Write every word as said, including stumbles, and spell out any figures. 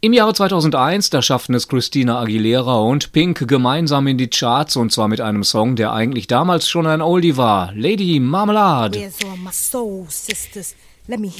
Im Jahre zweitausendeins, da schafften es Christina Aguilera und Pink gemeinsam in die Charts, und zwar mit einem Song, der eigentlich damals schon ein Oldie war, Lady Marmalade. Where's all my soul sisters? Let me